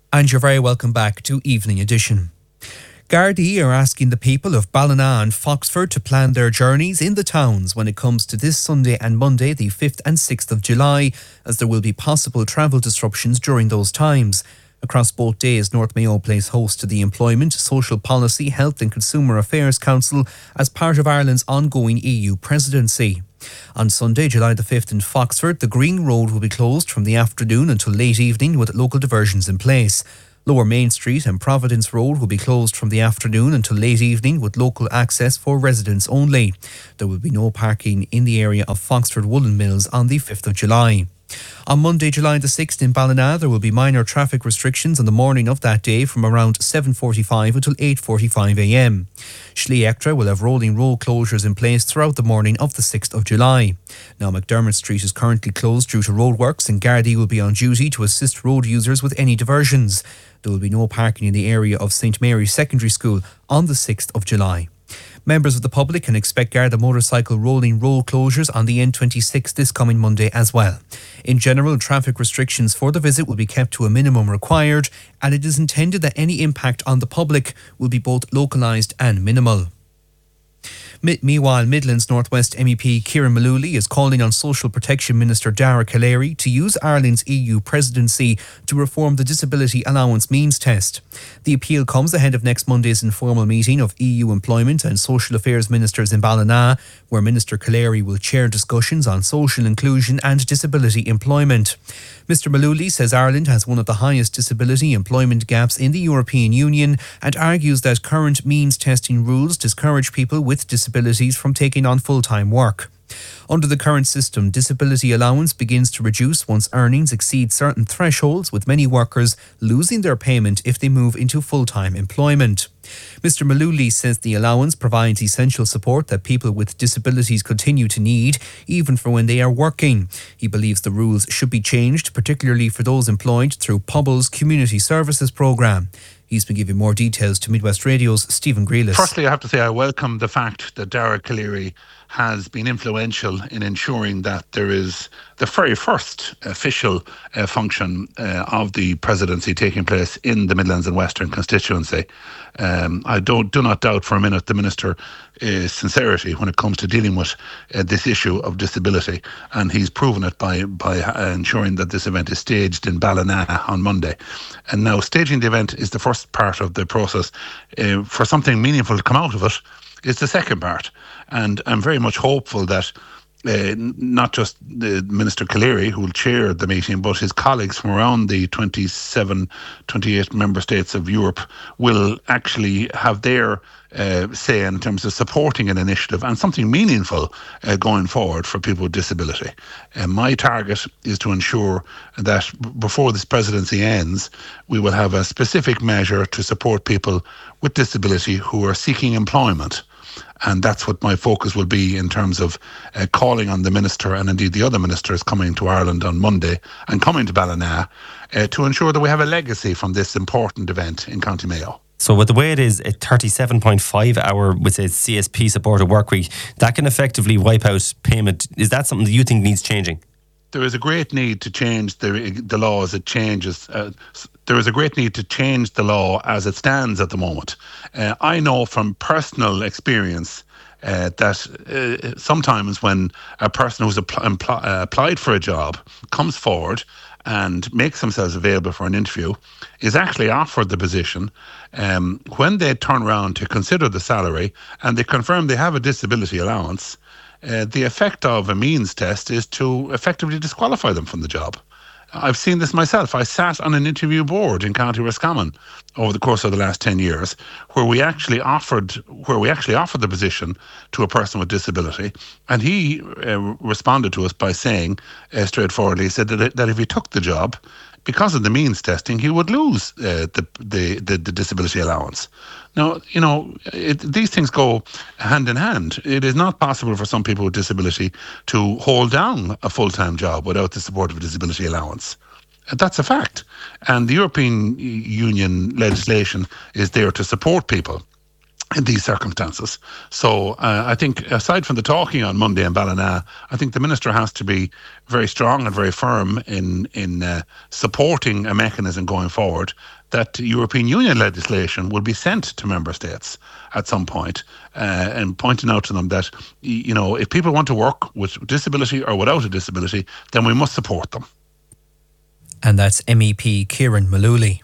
And you're very welcome back to Evening Edition. Gardaí are asking the people of Ballina and Foxford to plan their journeys in the towns when it comes to this Sunday and Monday, the 5th and 6th of July, as there will be possible travel disruptions during those times. Across both days, North Mayo plays host to the Employment, Social Policy, Health and Consumer Affairs Council as part of Ireland's ongoing EU presidency. On Sunday, July the 5th in Foxford, the Green Road will be closed from the afternoon until late evening with local diversions in place. Lower Main Street and Providence Road will be closed from the afternoon until late evening with local access for residents only. There will be no parking in the area of Foxford Woolen Mills on the 5th of July. On Monday, July the 6th in Ballina, there will be minor traffic restrictions on the morning of that day from around 7:45 until 8:45am. Schley Ectra will have rolling road closures in place throughout the morning of the 6th of July. Now, McDermott Street is currently closed due to roadworks and Gardaí will be on duty to assist road users with any diversions. There will be no parking in the area of St Mary's Secondary School on the 6th of July. Members of the public can expect Garda motorcycle rolling road closures on the N26 this coming Monday as well. In general, traffic restrictions for the visit will be kept to a minimum required, and it is intended that any impact on the public will be both localised and minimal. Meanwhile, Midlands North West MEP Kieran Mullooly is calling on Social Protection Minister Dara Calleary to use Ireland's EU presidency to reform the Disability Allowance Means Test. The appeal comes ahead of next Monday's informal meeting of EU Employment and Social Affairs Ministers in Ballina, where Minister Calleary will chair discussions on social inclusion and disability employment. Mr Mullooly says Ireland has one of the highest disability employment gaps in the European Union and argues that current means testing rules discourage people with disabilities from taking on full-time work. Under the current system, disability allowance begins to reduce once earnings exceed certain thresholds, with many workers losing their payment if they move into full-time employment. Mr Mullooly says the allowance provides essential support that people with disabilities continue to need, even for when they are working. He believes the rules should be changed, particularly for those employed through Pobble's Community Services programme. He's been giving more details to Midwest Radio's Stephen Grealis. Firstly, I have to say I welcome the fact that Dara Calleary has been influential in ensuring that there is the very first official function of the presidency taking place in the Midlands and Western constituency. I do not doubt for a minute the Minister's sincerity when it comes to dealing with this issue of disability, and he's proven it by ensuring that this event is staged in Ballina on Monday. And now staging the event is the first part of the process. For something meaningful to come out of it is the second part, and I'm very much hopeful that not just the Minister Calleary, who will chair the meeting, but his colleagues from around the 28 member states of Europe will actually have their say in terms of supporting an initiative and something meaningful going forward for people with disability. My target is to ensure that before this presidency ends, we will have a specific measure to support people with disability who are seeking employment. And that's what my focus will be in terms of calling on the Minister and indeed the other ministers coming to Ireland on Monday and coming to Ballina to ensure that we have a legacy from this important event in County Mayo. So with the way it is, a 37.5 hour with a CSP supported work week, that can effectively wipe out payment. Is that something that you think needs changing? There is a great need to change the law as it changes. There is a great need to change the law as it stands at the moment. I know from personal experience that sometimes when a person who's applied for a job comes forward and makes themselves available for an interview, is actually offered the position, when they turn around to consider the salary and they confirm they have a disability allowance, the effect of a means test is to effectively disqualify them from the job. I've seen this myself. I sat on an interview board in County Roscommon over the course of the last 10 years where we actually offered the position to a person with disability, and he responded to us by saying straightforwardly, he said that if he took the job, because of the means testing, he would lose the disability allowance. Now, these things go hand in hand. It is not possible for some people with disability to hold down a full-time job without the support of a disability allowance. That's a fact. And the European Union legislation is there to support people in these circumstances. So I think aside from the talking on Monday in Ballina, I think the Minister has to be very strong and very firm in supporting a mechanism going forward that European Union legislation will be sent to member states at some point, and pointing out to them that, if people want to work with disability or without a disability, then we must support them. And that's MEP Kieran Mullooly.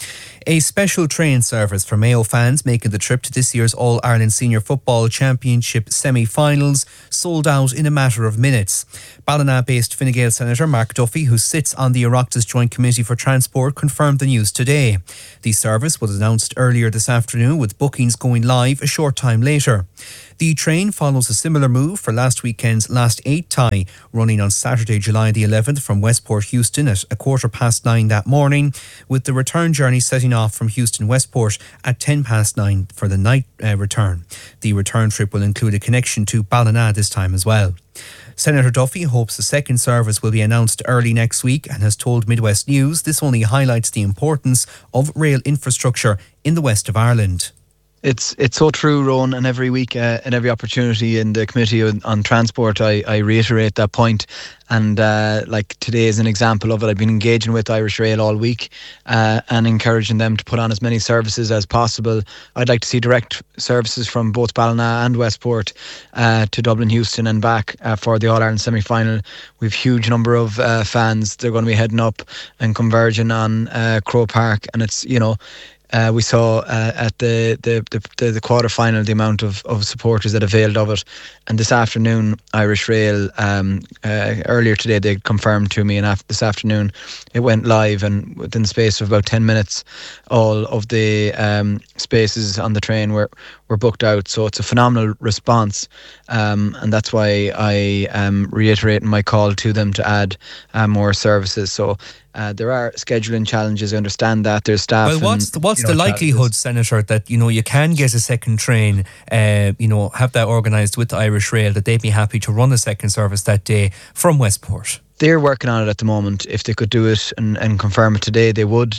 A special train service for Mayo fans making the trip to this year's All-Ireland Senior Football Championship semi-finals sold out in a matter of minutes. Ballina-based Fine Gael Senator Mark Duffy, who sits on the Oireachtas Joint Committee for Transport, confirmed the news today. The service was announced earlier this afternoon, with bookings going live a short time later. The train follows a similar move for last weekend's Last 8 tie, running on Saturday, July the 11th from Westport Houston at 9:15 that morning, with the return journey setting off from Houston Westport at 9:10 for the night return. The return trip will include a connection to Ballina this time as well. Senator Duffy hopes the second service will be announced early next week and has told Midwest News this only highlights the importance of rail infrastructure in the west of Ireland. It's so true, Rowan, and every week and every opportunity in the Committee on Transport, I reiterate that point. And like today is an example of it. I've been engaging with Irish Rail all week and encouraging them to put on as many services as possible. I'd like to see direct services from both Ballina and Westport to Dublin, Houston and back for the All-Ireland semi-final. We've a huge number of fans. They're going to be heading up and converging on Croke Park, and it's, we saw at the quarter final the amount of supporters that availed of it. And this afternoon, Irish Rail, earlier today, they confirmed to me, and this afternoon it went live, and within the space of about 10 minutes, all of the spaces on the train were booked out. So it's a phenomenal response, and that's why I am reiterating my call to them to add more services. So there are scheduling challenges. I understand that there's staff. Well, what's the likelihood, Senator, that you can get a second train, have that organised with the Irish Rail, that they'd be happy to run a second service that day from Westport? They're working on it at the moment. If they could do it and confirm it today, they would.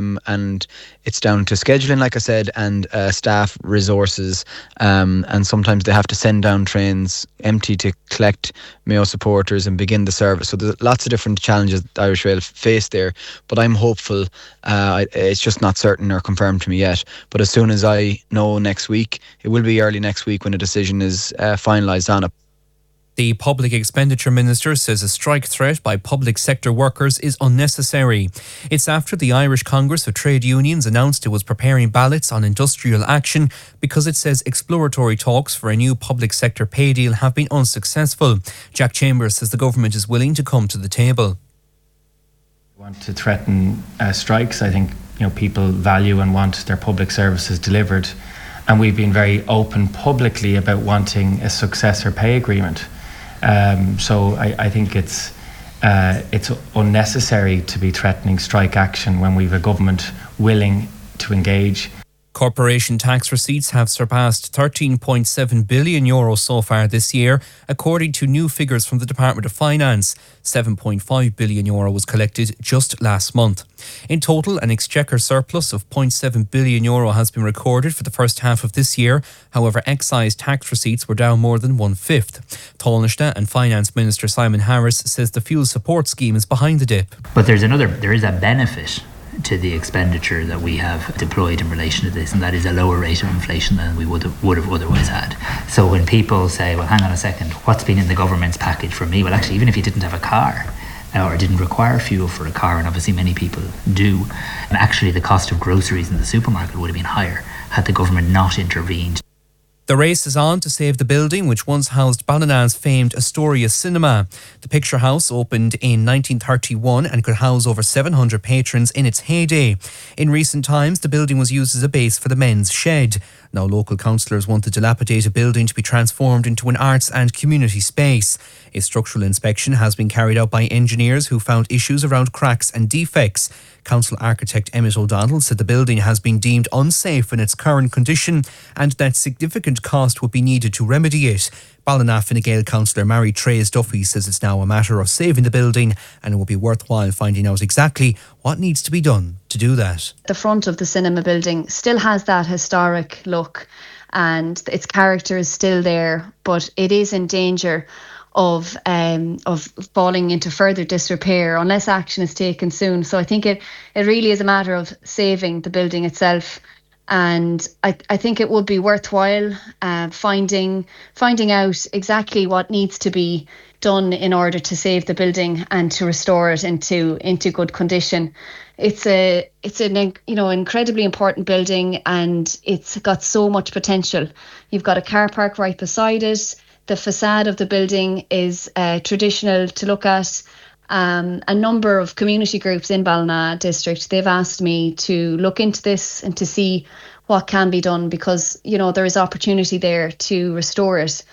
And it's down to scheduling, like I said, and staff resources. And sometimes they have to send down trains empty to collect Mayo supporters and begin the service. So there's lots of different challenges that Irish Rail face there. But I'm hopeful. It's just not certain or confirmed to me yet. But as soon as I know next week, it will be early next week when a decision is finalised on it. The Public Expenditure Minister says a strike threat by public sector workers is unnecessary. It's after the Irish Congress of Trade Unions announced it was preparing ballots on industrial action because it says exploratory talks for a new public sector pay deal have been unsuccessful. Jack Chambers says the government is willing to come to the table. Want to threaten strikes. I think people value and want their public services delivered, and we've been very open publicly about wanting a successor pay agreement. So I think it's unnecessary to be threatening strike action when we've a government willing to engage. Corporation tax receipts have surpassed €13.7 billion so far this year, according to new figures from the Department of Finance. €7.5 billion was collected just last month. In total, an exchequer surplus of €0.7 billion has been recorded for the first half of this year. However, excise tax receipts were down more than 1/5. Taoiseach and Finance Minister Simon Harris says the fuel support scheme is behind the dip. But there is a benefit to the expenditure that we have deployed in relation to this, and that is a lower rate of inflation than we would have otherwise had. So when people say, well, hang on a second, what's been in the government's package for me? Well, actually, even if you didn't have a car or didn't require fuel for a car, and obviously many people do, and actually the cost of groceries in the supermarket would have been higher had the government not intervened. The race is on to save the building which once housed Ballina's famed Astoria Cinema. The Picture House opened in 1931 and could house over 700 patrons in its heyday. In recent times, the building was used as a base for the men's shed. Now, local councillors want the dilapidated building to be transformed into an arts and community space. A structural inspection has been carried out by engineers who found issues around cracks and defects. Council architect Emmett O'Donnell said the building has been deemed unsafe in its current condition and that significant cost would be needed to remedy it. Ballina Fine Gael councillor Mary Trays Duffy says it's now a matter of saving the building, and it will be worthwhile finding out exactly what needs to be done to do that. The front of the cinema building still has that historic look and its character is still there, but it is in danger of falling into further disrepair unless action is taken soon. So I think it really is a matter of saving the building itself. And I think it would be worthwhile finding out exactly what needs to be done in order to save the building and to restore it into good condition. It's an incredibly important building, and it's got so much potential. You've got a car park right beside it. The facade of the building is traditional to look at. A number of community groups in Ballina district, they've asked me to look into this and to see what can be done, because there is opportunity there to restore it.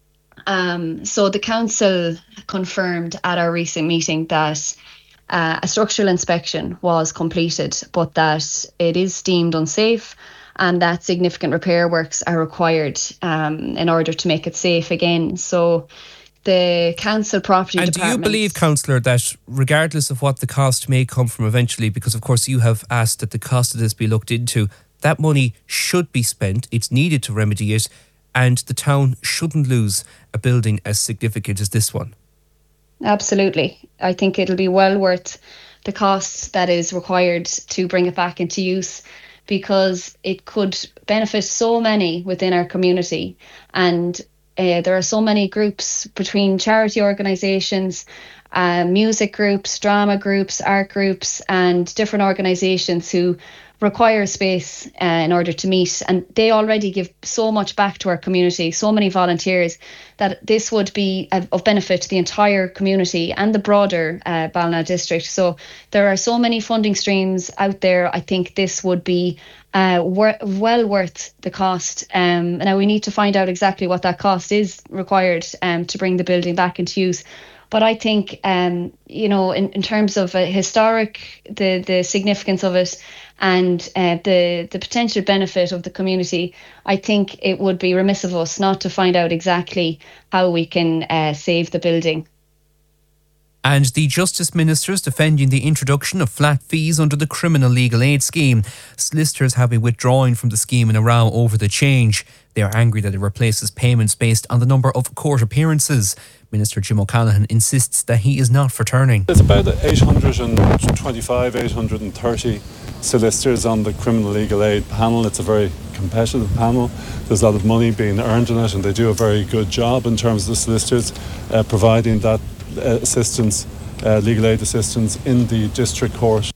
So the council confirmed at our recent meeting that a structural inspection was completed, but that it is deemed unsafe and that significant repair works are required in order to make it safe again. So the council property department... And do you believe, councillor, that regardless of what the cost may come from eventually, because of course you have asked that the cost of this be looked into, that money should be spent, it's needed to remedy it, and the town shouldn't lose a building as significant as this one? Absolutely. I think it'll be well worth the cost that is required to bring it back into use, because it could benefit so many within our community. And there are so many groups between charity organisations, music groups, drama groups, art groups, and different organisations who require space in order to meet, and they already give so much back to our community, so many volunteers, that this would be of benefit to the entire community and the broader Ballina district. So there are so many funding streams out there. I think this would be well worth the cost. Now we need to find out exactly what that cost is required to bring the building back into use. But I think, in terms of historic, the significance of it and the potential benefit of the community, I think it would be remiss of us not to find out exactly how we can save the building. And the Justice Minister is defending the introduction of flat fees under the Criminal Legal Aid Scheme. Solicitors have been withdrawing from the scheme in a row over the change. They are angry that it replaces payments based on the number of court appearances. Minister Jim O'Callaghan insists that he is not for turning. There's about 825, 830 solicitors on the Criminal Legal Aid panel. It's a very competitive panel. There's a lot of money being earned in it, and they do a very good job in terms of the solicitors providing that assistance, legal aid assistance in the district court.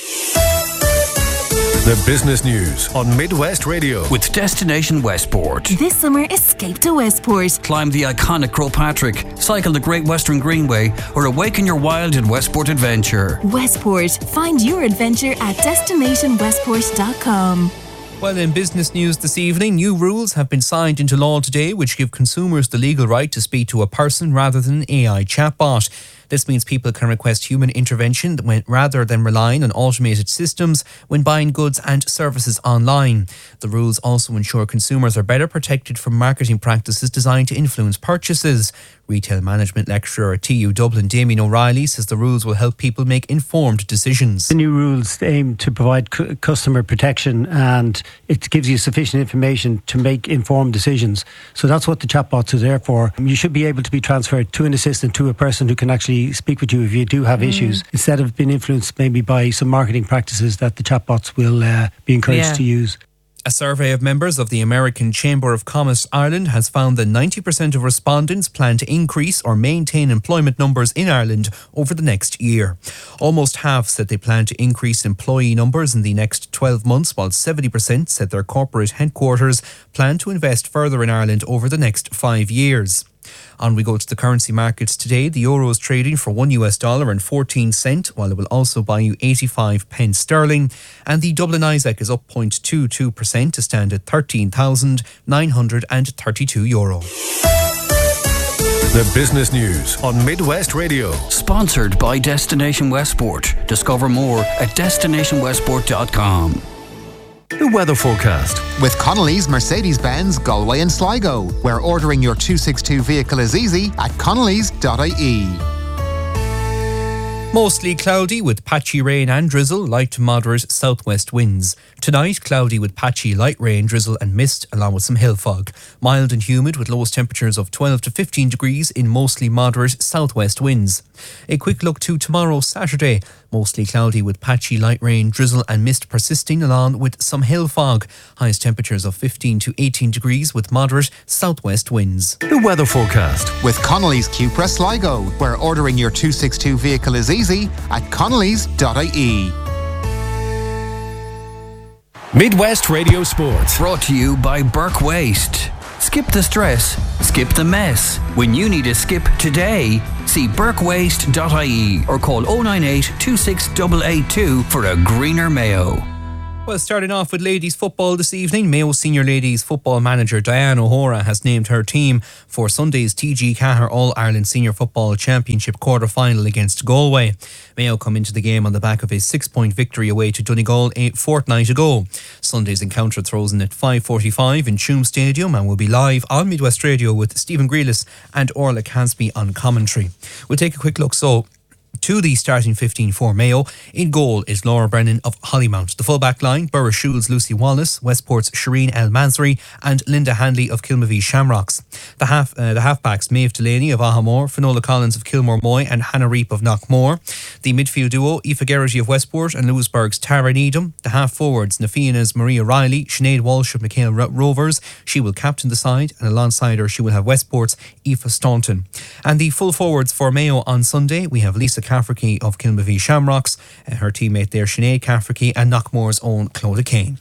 The business news on Midwest Radio with Destination Westport. This summer, escape to Westport. Climb the iconic Croagh Patrick, cycle the Great Western Greenway, or awaken your wild in Westport Adventure. Westport. Find your adventure at destinationwestport.com. Well, in business news this evening, new rules have been signed into law today which give consumers the legal right to speak to a person rather than an AI chatbot. This means people can request human intervention rather than relying on automated systems when buying goods and services online. The rules also ensure consumers are better protected from marketing practices designed to influence purchases. Retail management lecturer at TU Dublin, Damien O'Reilly, says the rules will help people make informed decisions. The new rules aim to provide customer protection, and it gives you sufficient information to make informed decisions. So that's what the chatbots are there for. You should be able to be transferred to an assistant, to a person who can actually speak with you if you do have issues, instead of being influenced maybe by some marketing practices that the chatbots will be encouraged to use. A survey of members of the American Chamber of Commerce Ireland has found that 90% of respondents plan to increase or maintain employment numbers in Ireland over the next year. Almost half said they plan to increase employee numbers in the next 12 months, while 70% said their corporate headquarters plan to invest further in Ireland over the next 5 years. On we go to the currency markets today. The euro is trading for $1.14, while it will also buy you 85 pence sterling. And the Dublin Isaac is up 0.22% to stand at €13,932. The business news on Midwest Radio. Sponsored by Destination Westport. Discover more at destinationwestport.com. The weather forecast. With Connolly's Mercedes-Benz Galway and Sligo, where ordering your 262 vehicle is easy at connellys.ie. Mostly cloudy with patchy rain and drizzle, light to moderate southwest winds. Tonight, cloudy with patchy light rain, drizzle and mist, along with some hill fog. Mild and humid with lowest temperatures of 12 to 15 degrees in mostly moderate southwest winds. A quick look to tomorrow, Saturday. Mostly cloudy with patchy light rain, drizzle and mist persisting, along with some hill fog. Highest temperatures of 15 to 18 degrees with moderate southwest winds. The weather forecast with Connolly's Cupra Sligo, where ordering your 262 vehicle is easy at connellys.ie. Midwest Radio Sports. Brought to you by Burke Waste. Skip the stress, skip the mess. When you need a skip today, see burkewaste.ie or call 098 26882 for a greener Mayo. Well, starting off with ladies football this evening, Mayo senior ladies football manager Diane O'Hora has named her team for Sunday's TG Cahir All-Ireland Senior Football Championship quarter-final against Galway. Mayo come into the game on the back of a 6-point victory away to Donegal a fortnight ago. Sunday's encounter throws in at 5:45 in Tuam Stadium and will be live on Midwest Radio with Stephen Grealis and Orla Casby on commentary. We'll take a quick look to the starting 15 for Mayo. In goal is Laura Brennan of Hollymount. The full-back line, Burra Schul's Lucy Wallace, Westport's Shireen El Mansouri and Linda Handley of Kilmavie Shamrocks. The halfbacks, Maeve Delaney of Ahamore, Finola Collins of Kilmore Moy and Hannah Reap of Knockmore. The midfield duo, Aoife Geraghty of Westport and Lewisburg's Tara Needham. The half-forwards, Nafiana's Maria Riley, Sinead Walsh of McHale Rovers. She will captain the side, and alongside her she will have Westport's Aoife Staunton. And the full forwards for Mayo on Sunday, we have Lisa Cafferty of Kilmavie Shamrocks, her teammate there Sinead Cafferty and Knockmore's own Clodagh Kane.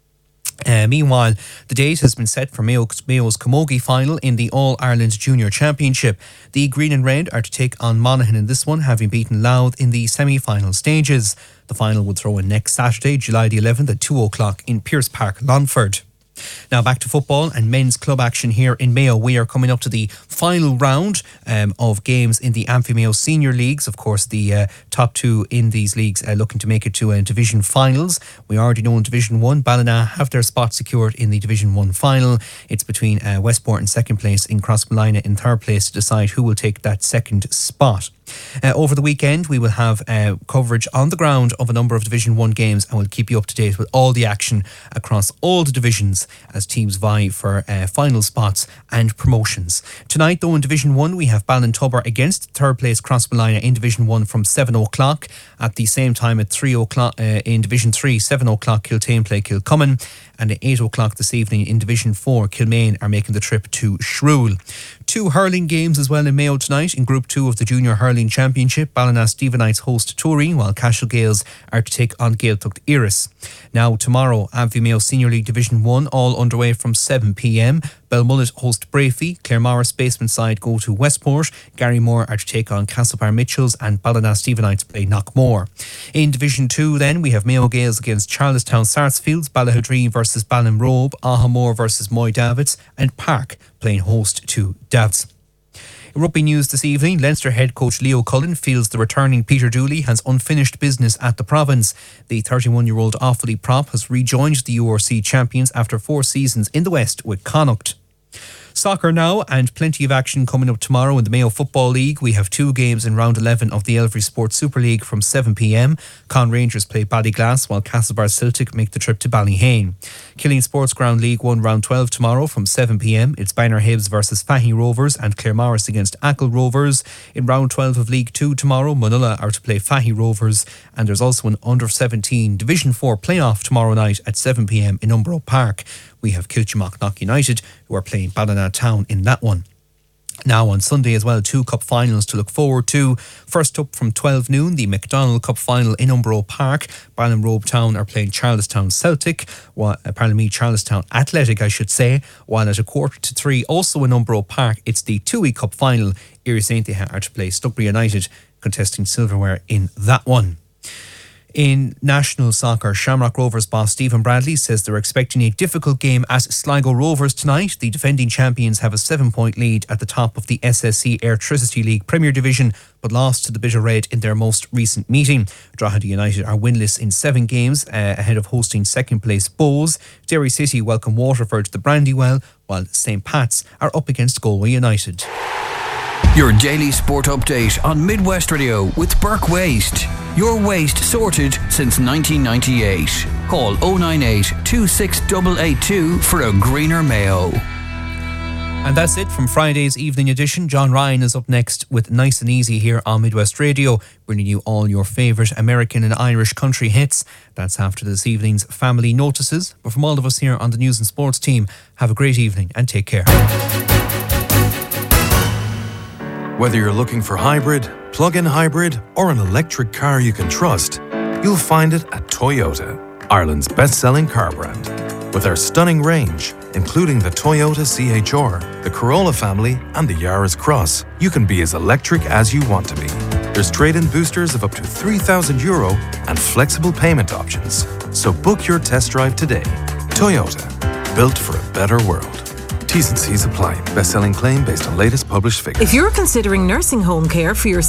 Meanwhile, the date has been set for Mayo's Camogie final in the All-Ireland Junior Championship. The Green and Red are to take on Monaghan in this one, having beaten Louth in the semi-final stages. The final will throw in next Saturday, July the 11th at 2 o'clock in Pierce Park, Longford. Now back to football and men's club action here in Mayo. We are coming up to the final round of games in the Amphy Mayo Senior Leagues. Of course, the top two in these leagues are looking to make it to Division finals. We already know in Division 1, Ballina have their spot secured in the Division 1 final. It's between Westport in second place and Crossmolina in third place to decide who will take that second spot. Over the weekend, we will have coverage on the ground of a number of Division 1 games, and we'll keep you up to date with all the action across all the divisions as teams vie for final spots and promotions. Tonight, though, in Division 1, we have Ballintubber against third place Crossmolina in Division 1 from 7 o'clock. At the same time, at 3 o'clock in Division 3, 7 o'clock Kiltane play Kilcummin, and at 8 o'clock this evening in Division 4, Kilmaine are making the trip to Shrool. Two hurling games as well in Mayo tonight. In Group 2 of the Junior Hurling Championship, Ballina Stephenites host Turin, while Cashel Gales are to take on Gaeltacht Iris. Now tomorrow, Amphy Mayo Senior League Division 1, all underway from 7 p.m. Belmullet host Brafey, Claremorris basement side go to Westport, Garrymore are to take on Castlebar Mitchells and Ballina Stephenites play Knockmore. In Division 2 then, we have Mayo Gales against Charlestown Sarsfields, Ballahadreen versus Ballinrobe, Ahamore versus Moy Davids and Park playing host to Davs. In rugby news this evening, Leinster head coach Leo Cullen feels the returning Peter Dooley has unfinished business at the province. The 31-year-old Offaly prop has rejoined the URC champions after 4 seasons in the West with Connacht. Soccer now, and plenty of action coming up tomorrow in the Mayo Football League. We have 2 games in round 11 of the Elvery Sports Super League from 7 p.m. Con Rangers play Ballyglass while Castlebar Celtic make the trip to Ballyhane. Killeen Sports Ground League 1 round 12 tomorrow from 7 p.m. It's Banner Hibs versus Fahy Rovers and Claremorris against Achill Rovers. In round 12 of League 2 tomorrow, Munulla are to play Fahy Rovers, and there's also an under-17 Division 4 playoff tomorrow night at 7 p.m. in Umbro Park. We have Kilchimock United who are playing Ballina Town in that one. Now on Sunday as well, 2 cup finals to look forward to. First up from 12 noon, the McDonald Cup final in Umbro Park. Ballinrobe Town are playing Charlestown Celtic, Charlestown Athletic I should say, while at 2:45 also in Umbro Park, it's the Tui Cup final. Iri Saintiha are to play Stubbury United, contesting silverware in that one. In national soccer, Shamrock Rovers boss Stephen Bradley says they're expecting a difficult game at Sligo Rovers tonight. The defending champions have a 7-point lead at the top of the SSC Airtricity League Premier Division, but lost to the Bitter Red in their most recent meeting. Drogheda United are winless in 7 games ahead of hosting second place Bows. Derry City welcome Waterford to the Brandywell, while St Pat's are up against Galway United. Your daily sport update on Midwest Radio with Burke Waste. Your waste sorted since 1998. Call 098 26882 for a greener Mayo. And that's it from Friday's evening edition. John Ryan is up next with Nice and Easy here on Midwest Radio, bringing you all your favourite American and Irish country hits. That's after this evening's family notices. But from all of us here on the News and Sports team, have a great evening and take care. Whether you're looking for hybrid, plug-in hybrid, or an electric car you can trust, you'll find it at Toyota, Ireland's best-selling car brand. With our stunning range, including the Toyota CHR, the Corolla family, and the Yaris Cross, you can be as electric as you want to be. There's trade-in boosters of up to €3,000 and flexible payment options. So book your test drive today. Toyota, built for a better world. T's and C's apply. Best-selling claim based on latest published figures. If you're considering nursing home care for your